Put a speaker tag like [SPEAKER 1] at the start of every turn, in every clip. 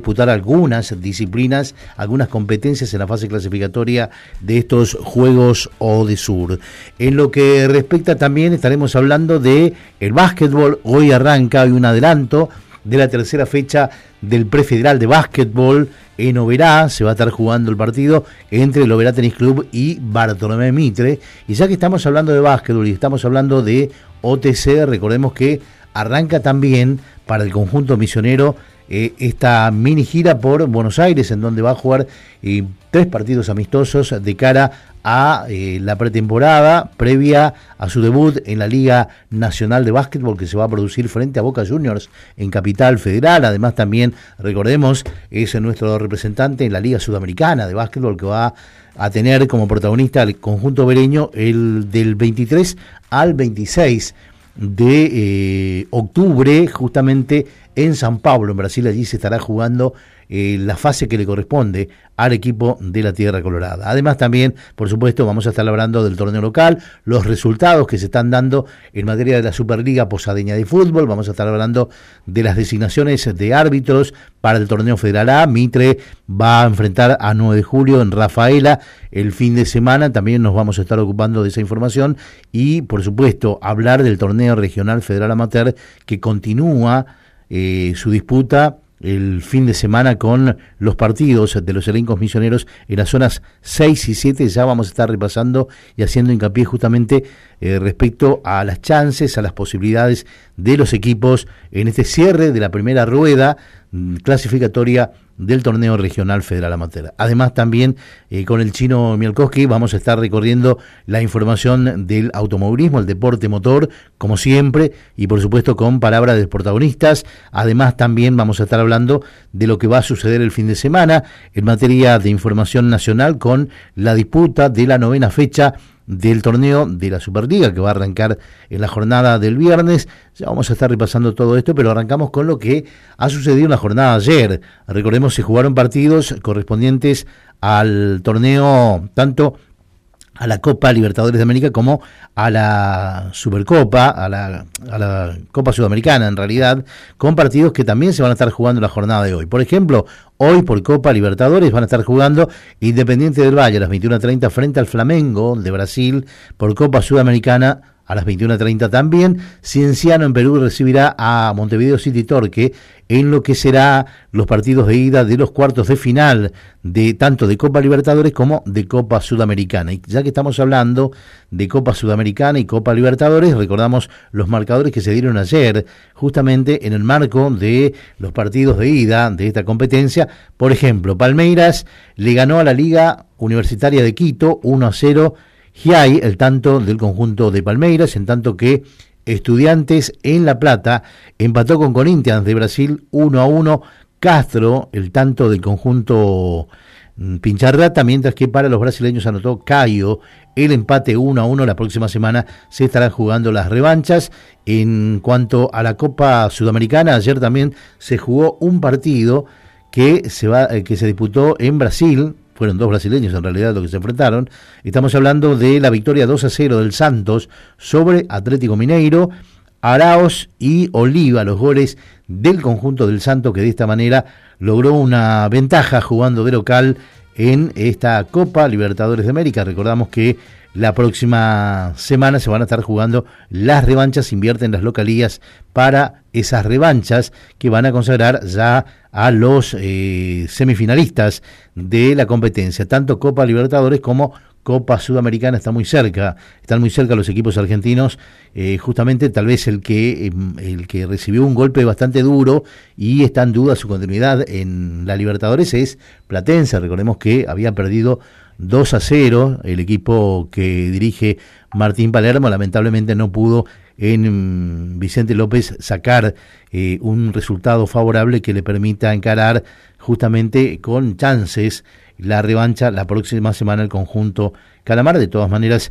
[SPEAKER 1] disputar algunas disciplinas, algunas competencias en la fase clasificatoria de estos Juegos ODESUR. En lo que respecta también estaremos hablando de el básquetbol. Hoy arranca, hay un adelanto de la tercera fecha del Prefederal de Básquetbol en Oberá. Se va a estar jugando el partido entre el Oberá Tenis Club y Bartolomé Mitre. Y ya que estamos hablando de básquetbol y estamos hablando de OTC, recordemos que arranca también para el conjunto misionero esta mini gira por Buenos Aires, en donde va a jugar 3 partidos amistosos de cara a la pretemporada previa a su debut en la Liga Nacional de Básquetbol, que se va a producir frente a Boca Juniors en Capital Federal. Además también, recordemos, es nuestro representante en la Liga Sudamericana de Básquetbol, que va a tener como protagonista el conjunto bereño el del 23 al 26 de octubre, justamente en San Pablo, en Brasil. Allí se estará jugando la fase que le corresponde al equipo de la Tierra Colorada. Además también, por supuesto, vamos a estar hablando del torneo local, los resultados que se están dando en materia de la Superliga Posadeña de Fútbol. Vamos a estar hablando de las designaciones de árbitros para el torneo Federal A. Mitre va a enfrentar a 9 de julio en Rafaela el fin de semana. También nos vamos a estar ocupando de esa información y, por supuesto, hablar del torneo regional Federal Amateur, que continúa su disputa el fin de semana con los partidos de los elencos misioneros en las zonas 6 y 7. Ya vamos a estar repasando y haciendo hincapié justamente respecto a las chances, a las posibilidades de los equipos en este cierre de la primera rueda clasificatoria del torneo regional Federal Amateur. Además también con el chino Mielkowski vamos a estar recorriendo la información del automovilismo, el deporte motor, como siempre, y por supuesto con palabras de los protagonistas. Además también vamos a estar hablando de lo que va a suceder el fin de semana en materia de información nacional con la disputa de la 9ª fecha del torneo de la Superliga, que va a arrancar en la jornada del viernes. Ya vamos a estar repasando todo esto, pero arrancamos con lo que ha sucedido en la jornada de ayer. Recordemos, se jugaron partidos correspondientes al torneo, tanto a la Copa Libertadores de América como a la Supercopa, a la Copa Sudamericana, en realidad, con partidos que también se van a estar jugando en la jornada de hoy. Por ejemplo, hoy por Copa Libertadores van a estar jugando Independiente del Valle a las 21:30 frente al Flamengo de Brasil. Por Copa Sudamericana a las 21:30 también, Cienciano en Perú recibirá a Montevideo City Torque en lo que será los partidos de ida de los cuartos de final de tanto de Copa Libertadores como de Copa Sudamericana. Y ya que estamos hablando de Copa Sudamericana y Copa Libertadores, recordamos los marcadores que se dieron ayer, justamente en el marco de los partidos de ida de esta competencia. Por ejemplo, Palmeiras le ganó a la Liga Universitaria de Quito 1-0, Giai, el tanto del conjunto de Palmeiras, en tanto que Estudiantes en La Plata empató con Corinthians de Brasil 1-1, Castro, el tanto del conjunto Pincharrata, mientras que para los brasileños anotó Caio el empate 1-1. La próxima semana se estarán jugando las revanchas. En cuanto a la Copa Sudamericana, ayer también se jugó un partido que se disputó en Brasil. Fueron 2 brasileños en realidad los que se enfrentaron. Estamos hablando de la victoria 2-0 del Santos sobre Atlético Mineiro. Araos y Oliva, los goles del conjunto del Santos, que de esta manera logró una ventaja jugando de local en esta Copa Libertadores de América. Recordamos que la próxima semana se van a estar jugando las revanchas, invierten las localías para esas revanchas que van a consagrar ya a los semifinalistas de la competencia. Tanto Copa Libertadores como Copa Sudamericana están muy cerca los equipos argentinos. Justamente tal vez el que recibió un golpe bastante duro y está en duda su continuidad en la Libertadores es Platense. Recordemos que había perdido 2-0 el equipo que dirige Martín Palermo. Lamentablemente no pudo en Vicente López sacar un resultado favorable que le permita encarar justamente con chances la revancha la próxima semana el conjunto Calamar. De todas maneras,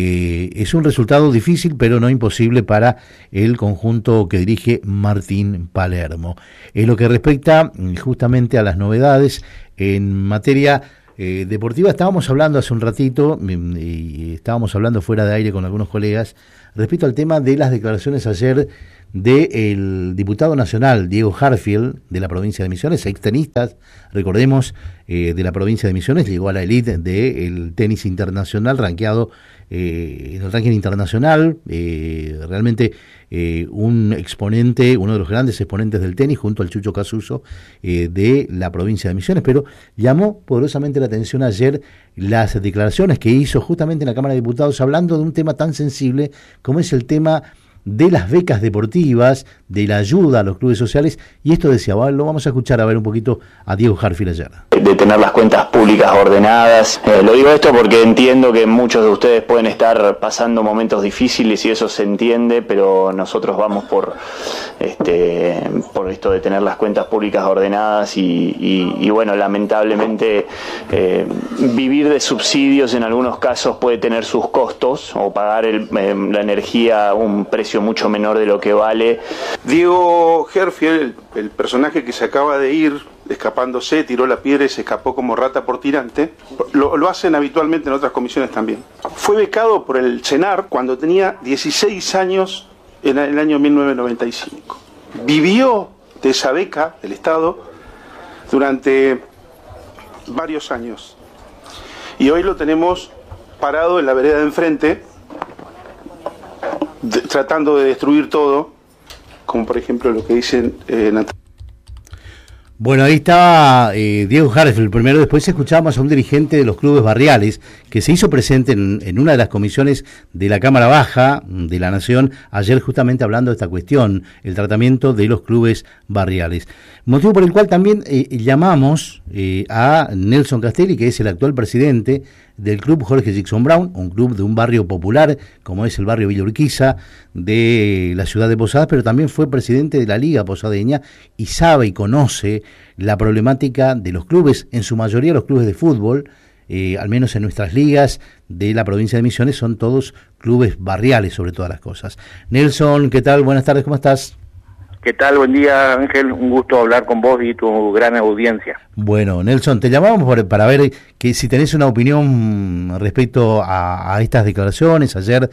[SPEAKER 1] es un resultado difícil, pero no imposible para el conjunto que dirige Martín Palermo. En lo que respecta justamente a las novedades en materia deportiva, estábamos hablando hace un ratito, y estábamos hablando fuera de aire con algunos colegas, respecto al tema de las declaraciones ayer del diputado nacional Diego Harfield, de la provincia de Misiones, extenista, recordemos, de la provincia de Misiones, llegó a la elite del tenis internacional, rankeado en el ranking internacional, realmente un exponente, uno de los grandes exponentes del tenis, junto al Chucho Casuso, de la provincia de Misiones, pero llamó poderosamente la atención ayer las declaraciones que hizo justamente en la Cámara de Diputados, hablando de un tema tan sensible como es el tema de las becas deportivas, de la ayuda a los clubes sociales, y esto decía, lo vamos a escuchar a ver un poquito a Diego Harfield ayer.
[SPEAKER 2] De tener las cuentas públicas ordenadas. Lo digo esto porque entiendo que muchos de ustedes pueden estar pasando momentos difíciles y eso se entiende, pero nosotros vamos por esto de tener las cuentas públicas ordenadas y bueno, lamentablemente vivir de subsidios en algunos casos puede tener sus costos, o pagar la energía a un precio mucho menor de lo que vale.
[SPEAKER 3] Diego Harfield, el personaje que se acaba de ir escapándose, tiró la piedra y se escapó como rata por tirante, lo hacen habitualmente en otras comisiones también. Fue becado por el CENAR cuando tenía 16 años en el año 1995. Vivió de esa beca del Estado durante varios años. Y hoy lo tenemos parado en la vereda de enfrente, tratando de destruir todo, como por ejemplo lo que dicen
[SPEAKER 1] Bueno, ahí estaba Diego Harfield primero, después escuchábamos a un dirigente de los clubes barriales que se hizo presente en una de las comisiones de la Cámara Baja de la Nación, ayer justamente hablando de esta cuestión, el tratamiento de los clubes barriales. Motivo por el cual también llamamos a Nelson Castelli, que es el actual presidente del club Jorge Jackson Brown, un club de un barrio popular como es el barrio Villa Urquiza de la ciudad de Posadas, pero también fue presidente de la Liga Posadeña y sabe y conoce la problemática de los clubes, en su mayoría los clubes de fútbol, al menos en nuestras ligas de la provincia de Misiones, son todos clubes barriales sobre todas las cosas. Nelson, ¿qué tal? Buenas tardes, ¿cómo estás?
[SPEAKER 4] ¿Qué tal? Buen día, Ángel. Un gusto hablar con vos y tu gran audiencia.
[SPEAKER 1] Bueno, Nelson, te llamamos para ver que si tenés una opinión respecto a estas declaraciones ayer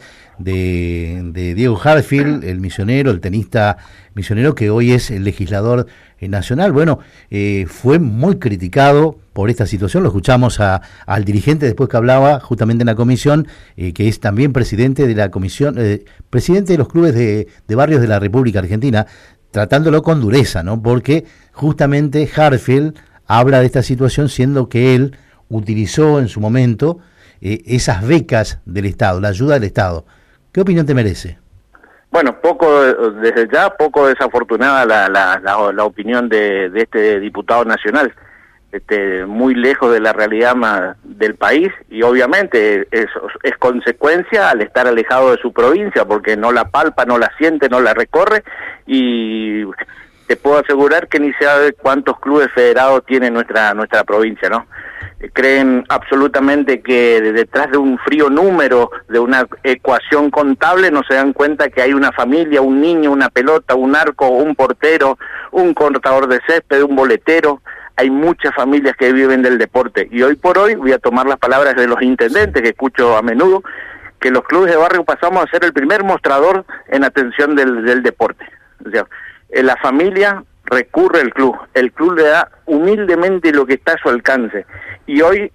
[SPEAKER 1] de Diego Harfield, el misionero, el tenista misionero, que hoy es el legislador nacional. Bueno, fue muy criticado por esta situación. Lo escuchamos al dirigente después que hablaba justamente en la comisión, que es también presidente de la comisión, presidente de los clubes de barrios de la República Argentina, tratándolo con dureza, ¿no? Porque justamente Harfield habla de esta situación, siendo que él utilizó en su momento esas becas del Estado, la ayuda del Estado. ¿Qué opinión te merece?
[SPEAKER 4] Bueno, desde ya poco desafortunada la opinión de este diputado nacional, muy lejos de la realidad del país, y obviamente es consecuencia al estar alejado de su provincia, porque no la palpa, no la siente, no la recorre, y te puedo asegurar que ni sabe cuántos clubes federados tiene nuestra provincia, ¿no? Creen absolutamente que detrás de un frío número, de una ecuación contable, no se dan cuenta que hay una familia, un niño, una pelota, un arco, un portero, un cortador de césped, un boletero. Hay muchas familias que viven del deporte, y hoy por hoy voy a tomar las palabras de los intendentes que escucho a menudo, que los clubes de barrio pasamos a ser el primer mostrador en atención del deporte. O sea, la familia recurre al club, el club le da humildemente lo que está a su alcance, y hoy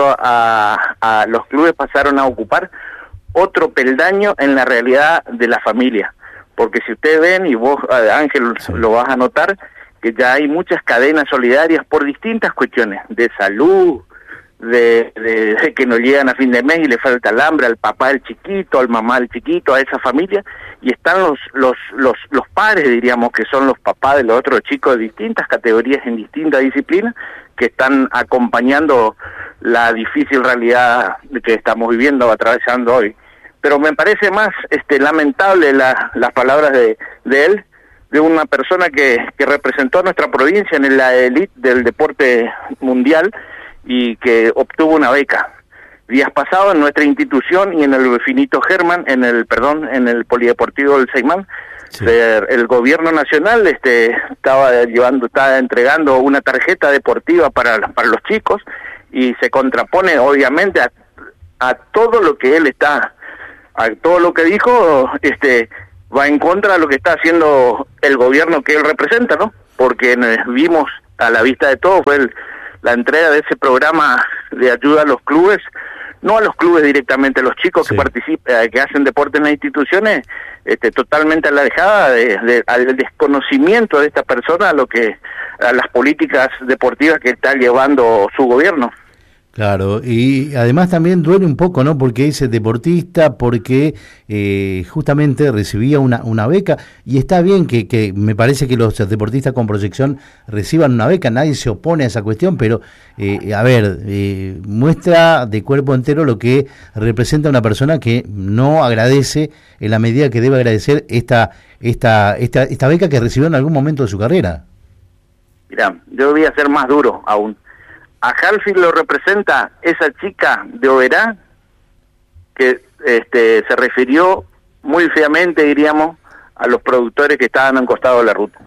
[SPEAKER 4] los clubes pasaron a ocupar otro peldaño en la realidad de la familia, porque si ustedes ven, y vos, Ángel, lo vas a notar, que ya hay muchas cadenas solidarias por distintas cuestiones, de salud, de que no llegan a fin de mes y le falta el hambre al papá del chiquito, al mamá del chiquito, a esa familia, y están los padres, diríamos, que son los papás de los otros chicos de distintas categorías en distintas disciplinas, que están acompañando la difícil realidad que estamos viviendo, atravesando hoy. Pero me parece más lamentable las palabras de él, de una persona que representó a nuestra provincia en la elite del deporte mundial y que obtuvo una beca. Días pasados en nuestra institución y en el Finito Germán, en el Polideportivo del Seymán, sí, el gobierno nacional estaba entregando una tarjeta deportiva para los chicos, y se contrapone obviamente a todo lo que él a todo lo que dijo va en contra de lo que está haciendo el gobierno que él representa, ¿no? Porque vimos a la vista de todos fue la entrega de ese programa de ayuda a los clubes, no a los clubes directamente, a los chicos que participan, que hacen deporte en las instituciones, totalmente alejada al desconocimiento de esta persona a las políticas deportivas que está llevando su gobierno.
[SPEAKER 1] Claro, y además también duele un poco, ¿no? Porque es deportista, porque justamente recibía una beca, y está bien que me parece que los deportistas con proyección reciban una beca, nadie se opone a esa cuestión, pero muestra de cuerpo entero lo que representa una persona que no agradece en la medida que debe agradecer esta beca que recibió en algún momento de su carrera.
[SPEAKER 4] Mirá, yo voy a ser más duro aún. A Halfield lo representa esa chica de Oberá que se refirió muy feamente, diríamos, a los productores que estaban a un costado de la ruta.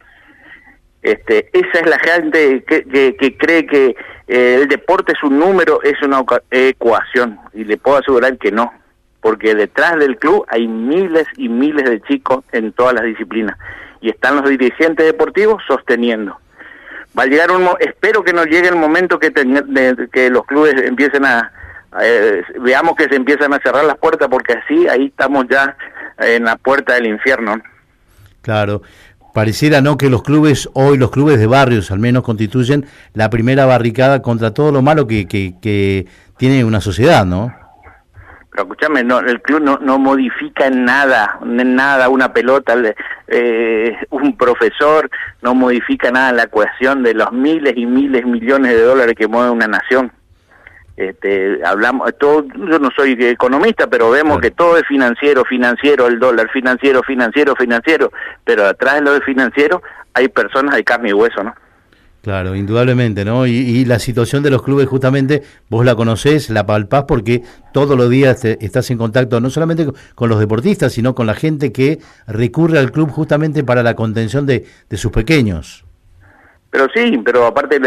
[SPEAKER 4] Esa es la gente que cree que el deporte es un número, es una ecuación, y le puedo asegurar que no, porque detrás del club hay miles y miles de chicos en todas las disciplinas, y están los dirigentes deportivos sosteniendo. Va a llegar espero que no llegue el momento que los clubes empiecen veamos que se empiezan a cerrar las puertas, porque así ahí estamos ya en la puerta del infierno.
[SPEAKER 1] Claro, pareciera no que los clubes de barrios al menos constituyen la primera barricada contra todo lo malo que tiene una sociedad, ¿no?
[SPEAKER 4] Pero escúchame, el club no modifica en nada, una pelota, un profesor, no modifica nada en la ecuación de los miles y miles, millones de dólares que mueve una nación. Hablamos, yo no soy economista, pero vemos que todo es financiero, el dólar, financiero, pero atrás de lo de financiero hay personas de carne y hueso, ¿no?
[SPEAKER 1] Claro, indudablemente, ¿no? Y la situación de los clubes, justamente, vos la conocés, la palpás, porque todos los días estás en contacto no solamente con los deportistas, sino con la gente que recurre al club justamente para la contención de sus pequeños.
[SPEAKER 4] Pero aparte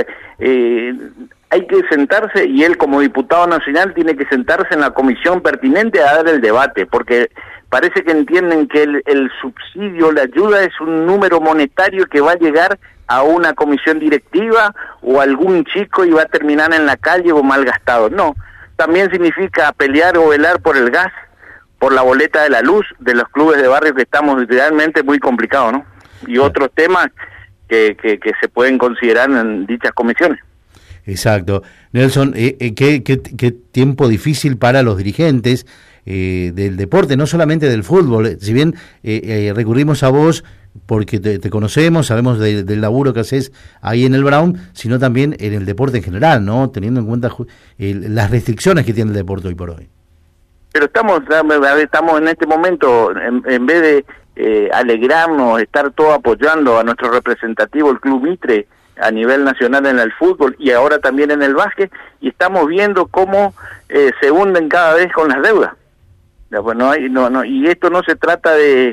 [SPEAKER 4] hay que sentarse, y él como diputado nacional tiene que sentarse en la comisión pertinente a dar el debate, porque parece que entienden que el subsidio, la ayuda es un número monetario que va a llegar a una comisión directiva o algún chico y va a terminar en la calle o malgastado. No, también significa pelear o velar por el gas, por la boleta de la luz de los clubes de barrio, que estamos realmente muy complicados, ¿no? Y otros temas que se pueden considerar en dichas comisiones.
[SPEAKER 1] Exacto. Nelson, qué tiempo difícil para los dirigentes del deporte, no solamente del fútbol. Si bien recurrimos a vos porque te conocemos, sabemos del laburo que haces ahí en el Brown, sino también en el deporte en general, ¿no? Teniendo en cuenta las restricciones que tiene el deporte hoy por hoy.
[SPEAKER 4] Pero estamos en este momento, en vez de alegrarnos, estar todos apoyando a nuestro representativo, el Club Mitre, a nivel nacional en el fútbol y ahora también en el básquet, y estamos viendo cómo se hunden cada vez con las deudas. Pues y esto no se trata de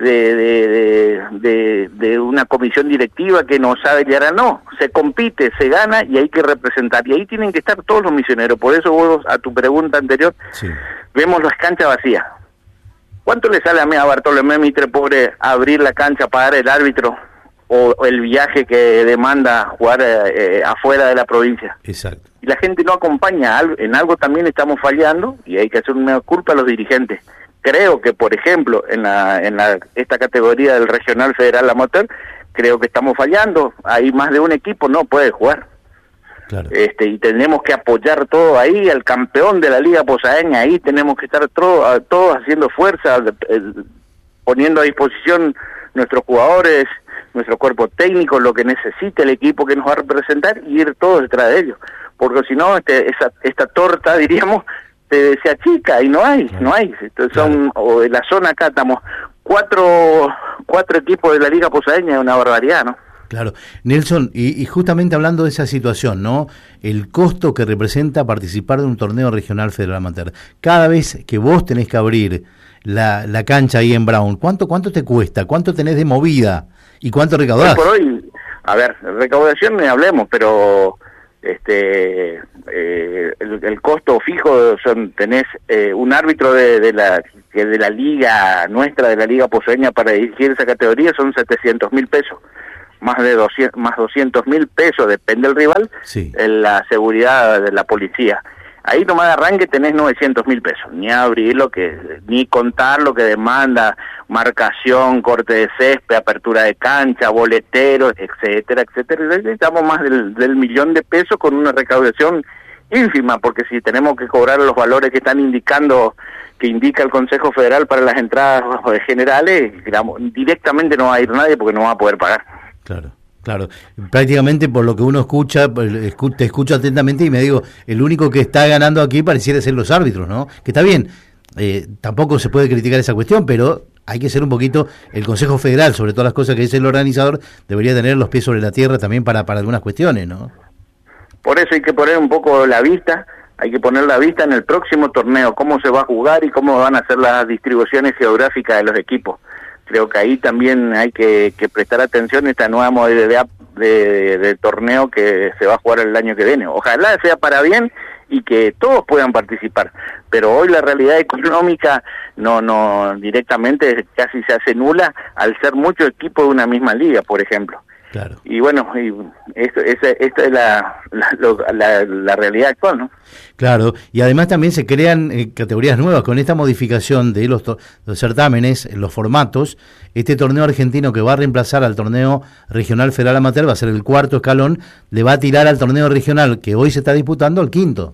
[SPEAKER 4] una comisión directiva que no sabe y ahora no, se compite, se gana y hay que representar, y ahí tienen que estar todos los misioneros. Por eso vos, a tu pregunta anterior, vemos las canchas vacías. ¿Cuánto le sale a Bartolomé Mitre, pobre, abrir la cancha, pagar el árbitro o el viaje que demanda jugar afuera de la provincia?
[SPEAKER 1] Exacto.
[SPEAKER 4] Y la gente no acompaña, en algo también estamos fallando y hay que hacer una culpa a los dirigentes. Creo que, por ejemplo, en esta categoría del Regional Federal Amateur, creo que estamos fallando. Hay más de un equipo, no puede jugar.
[SPEAKER 1] Claro.
[SPEAKER 4] Y tenemos que apoyar todo ahí, al campeón de la Liga Posadeña, ahí tenemos que estar todos haciendo fuerza, poniendo a disposición nuestros jugadores, nuestro cuerpo técnico, lo que necesite el equipo que nos va a representar, y ir todos detrás de ellos. Porque si no, esta torta, diríamos, se achica y no hay. Entonces o en la zona acá estamos cuatro equipos de la Liga Posadeña, es una barbaridad, ¿no?
[SPEAKER 1] Claro. Nelson, y justamente hablando de esa situación, ¿no? El costo que representa participar de un torneo regional federal amateur. Cada vez que vos tenés que abrir la cancha ahí en Brown, ¿cuánto te cuesta? ¿Cuánto tenés de movida? ¿Y cuánto recaudás?
[SPEAKER 4] Hoy por hoy, a ver, recaudación ni hablemos, pero el costo fijo tenés un árbitro de la liga nuestra, de la liga poseña, para dirigir esa categoría son 700.000 pesos, más 200.000 pesos, depende del rival,
[SPEAKER 1] sí,
[SPEAKER 4] en la seguridad de la policía. Ahí nomás de arranque tenés 900.000 pesos, ni abrir ni contar lo que demanda, marcación, corte de césped, apertura de cancha, boleteros, etcétera, etcétera. Necesitamos más del 1.000.000 de pesos con una recaudación ínfima, porque si tenemos que cobrar los valores que están que indica el Consejo Federal para las entradas generales, digamos, directamente no va a ir nadie porque no va a poder pagar.
[SPEAKER 1] Claro. Claro, prácticamente por lo que uno escucha, te escucho atentamente y me digo, el único que está ganando aquí pareciera ser los árbitros, ¿no? Que está bien, tampoco se puede criticar esa cuestión, pero hay que ser un poquito, el Consejo Federal, sobre todas las cosas que dice el organizador, debería tener los pies sobre la tierra también para algunas cuestiones, ¿no?
[SPEAKER 4] Por eso hay que poner un poco la vista, hay que poner la vista en el próximo torneo, cómo se va a jugar y cómo van a ser las distribuciones geográficas de los equipos. Creo que ahí también hay que prestar atención a esta nueva modalidad de torneo que se va a jugar el año que viene. Ojalá sea para bien y que todos puedan participar, pero hoy la realidad económica no directamente casi se hace nula al ser muchos equipos de una misma liga, por ejemplo.
[SPEAKER 1] Claro.
[SPEAKER 4] Y bueno, esta es la realidad actual, ¿no?
[SPEAKER 1] Claro, y además también se crean categorías nuevas con esta modificación de los certámenes, los formatos. Este torneo argentino que va a reemplazar al torneo regional federal amateur, va a ser el cuarto escalón, le va a tirar al torneo regional que hoy se está disputando al quinto.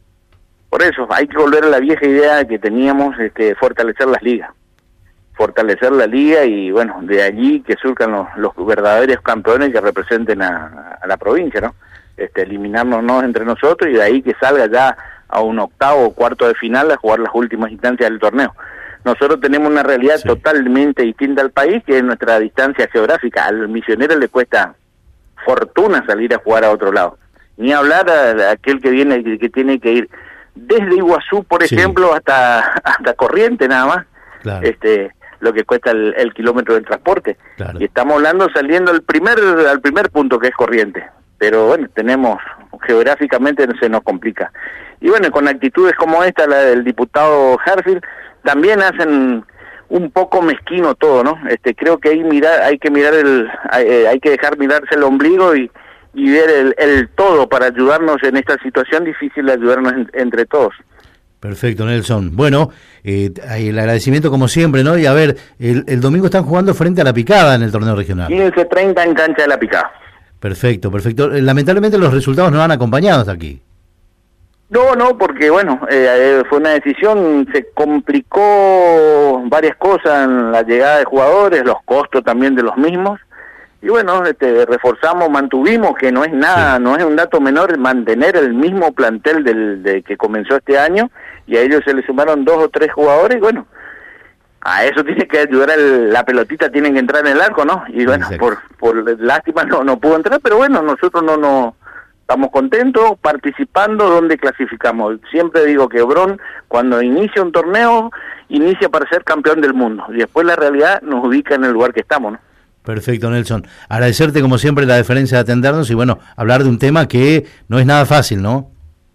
[SPEAKER 4] Por eso, hay que volver a la vieja idea que teníamos, fortalecer las ligas. Fortalecer la liga y bueno, de allí que surcan los verdaderos campeones que representen a la provincia, ¿no? Eliminarnos entre nosotros y de ahí que salga ya a un octavo o cuarto de final a jugar las últimas instancias del torneo. Nosotros tenemos una realidad totalmente distinta al país, que es nuestra distancia geográfica. Al misionero le cuesta fortuna salir a jugar a otro lado. Ni hablar a aquel que tiene que ir desde Iguazú, por ejemplo, hasta Corrientes nada más.
[SPEAKER 1] Claro.
[SPEAKER 4] Lo que cuesta el kilómetro del transporte.
[SPEAKER 1] Claro.
[SPEAKER 4] Y estamos hablando saliendo al primer punto, que es Corrientes. Pero bueno, geográficamente se nos complica. Y bueno, con actitudes como esta, la del diputado Harfield, también hacen un poco mezquino todo, ¿no? Creo que hay que dejar mirarse el ombligo y ver el todo para ayudarnos en esta situación difícil, de ayudarnos entre todos.
[SPEAKER 1] Perfecto, Nelson. Bueno, el agradecimiento como siempre, ¿no? Y a ver, el domingo están jugando frente a La Picada en el torneo regional.
[SPEAKER 4] 15:30 en cancha de La Picada.
[SPEAKER 1] Perfecto. Lamentablemente los resultados no han acompañado hasta aquí.
[SPEAKER 4] No, porque bueno, fue una decisión, se complicó varias cosas en la llegada de jugadores, los costos también de los mismos. Y bueno, mantuvimos, que no es nada, no es un dato menor, mantener el mismo plantel de que comenzó este año, y a ellos se le sumaron 2 o 3 jugadores, y bueno, a eso tiene que ayudar la pelotita, tienen que entrar en el arco, ¿no? Y bueno, por lástima no pudo entrar, pero bueno, nosotros no estamos contentos participando donde clasificamos. Siempre digo que Obrón, cuando inicia un torneo, inicia para ser campeón del mundo, y después la realidad nos ubica en el lugar que estamos, ¿no?
[SPEAKER 1] Perfecto, Nelson. Agradecerte como siempre la deferencia de atendernos y bueno, hablar de un tema que no es nada fácil, ¿no?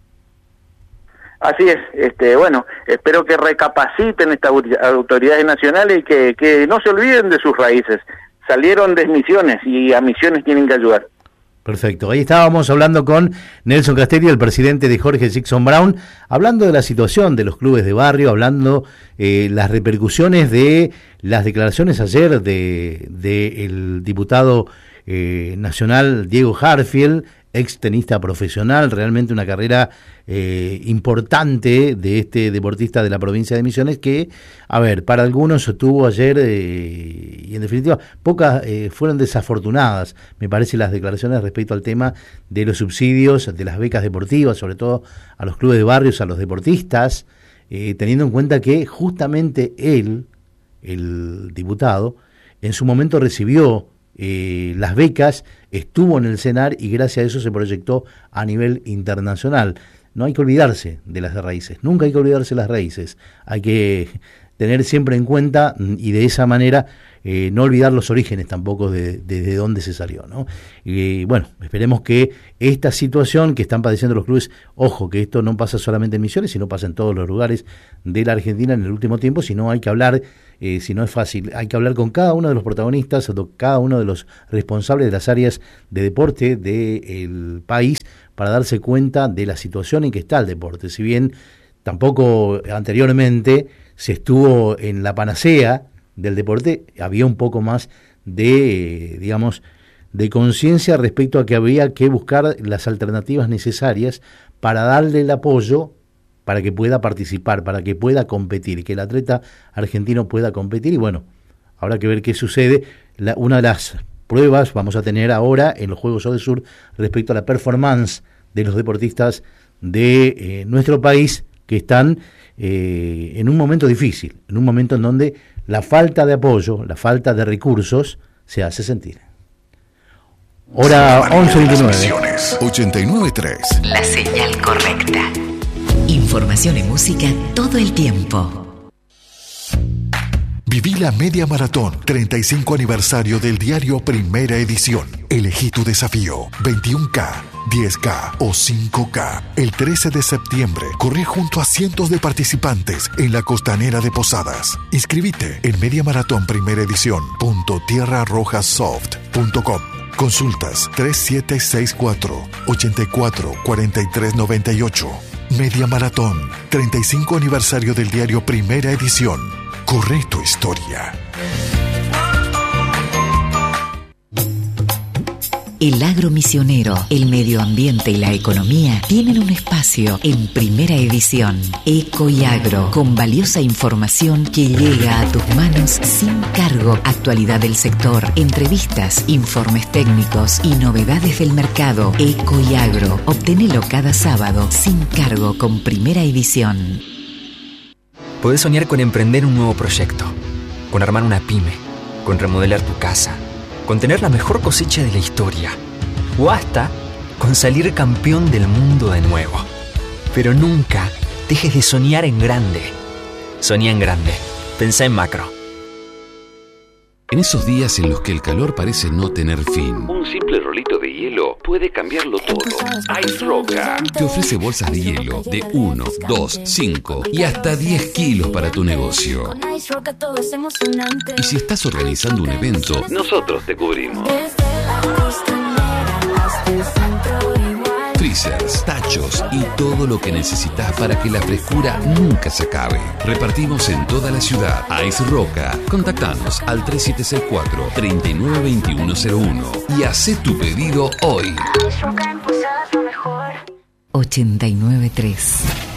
[SPEAKER 4] Así es, bueno, espero que recapaciten estas autoridades nacionales y que no se olviden de sus raíces. Salieron de Misiones y a Misiones tienen que ayudar.
[SPEAKER 1] Perfecto, ahí estábamos hablando con Nelson Castelli, el presidente de Jorge Sixon Brown, hablando de la situación de los clubes de barrio, hablando las repercusiones de las declaraciones ayer de el diputado nacional Diego Harfield, ex tenista profesional, realmente una carrera importante de este deportista de la provincia de Misiones que, a ver, para algunos tuvo ayer, y en definitiva, pocas fueron desafortunadas, me parece, las declaraciones respecto al tema de los subsidios, de las becas deportivas, sobre todo a los clubes de barrios, a los deportistas, teniendo en cuenta que justamente él, el diputado, en su momento recibió las becas, estuvo en el CENAR y gracias a eso se proyectó a nivel internacional. No hay que olvidarse de las raíces, nunca hay que olvidarse de las raíces, hay que tener siempre en cuenta y de esa manera no olvidar los orígenes tampoco de dónde se salió, ¿no? Y bueno, esperemos que esta situación que están padeciendo los clubes, ojo, que esto no pasa solamente en Misiones, sino pasa en todos los lugares de la Argentina en el último tiempo, sino hay que hablar, si no es fácil, hay que hablar con cada uno de los protagonistas, cada uno de los responsables de las áreas de deporte del país, para darse cuenta de la situación en que está el deporte. Si bien tampoco anteriormente se estuvo en la panacea del deporte, había un poco más de, digamos, de conciencia respecto a que había que buscar las alternativas necesarias para darle el apoyo para que pueda participar, para que pueda competir, que el atleta argentino pueda competir. Y bueno, habrá que ver qué sucede. Una de las pruebas vamos a tener ahora en los Juegos ODESUR respecto a la performance de los deportistas de nuestro país, que están en un momento difícil, en un momento en donde la falta de apoyo, la falta de recursos se hace sentir. Hora 11:29.
[SPEAKER 5] 89.3.
[SPEAKER 6] La señal correcta. Información y música todo el tiempo.
[SPEAKER 5] Viví la Media Maratón, 35 aniversario del diario Primera Edición. Elegí tu desafío, 21K, 10K o 5K. El 13 de septiembre, corre junto a cientos de participantes en la costanera de Posadas. Inscribite en mediamaratonprimeredición.tierrarrojasoft.com. Consultas 3764-844398. Media Maratón, 35 aniversario del diario Primera Edición. Corre tu historia.
[SPEAKER 6] El agro misionero, el medio ambiente y la economía tienen un espacio en Primera Edición. Eco y Agro, con valiosa información que llega a tus manos sin cargo. Actualidad del sector, entrevistas, informes técnicos y novedades del mercado. Eco y Agro, obtenelo cada sábado sin cargo con Primera Edición.
[SPEAKER 7] Podés soñar con emprender un nuevo proyecto, con armar una pyme, con remodelar tu casa, con tener la mejor cosecha de la historia, o hasta con salir campeón del mundo de nuevo. Pero nunca dejes de soñar en grande. Soñá en grande. Pensá en macro.
[SPEAKER 8] En esos días en los que el calor parece no tener fin,
[SPEAKER 9] un simple rolito de hielo puede cambiarlo todo. Ice Roca
[SPEAKER 8] te ofrece bolsas de hielo de 1, 2, 5 y hasta 10 kilos para tu negocio. Y si estás organizando un evento,
[SPEAKER 9] nosotros te cubrimos.
[SPEAKER 8] Freezers, tachos y todo lo que necesitas para que la frescura nunca se acabe. Repartimos en toda la ciudad. Ice Roca. Contactanos al 3764-392101 y hacé tu pedido hoy.
[SPEAKER 6] 89.3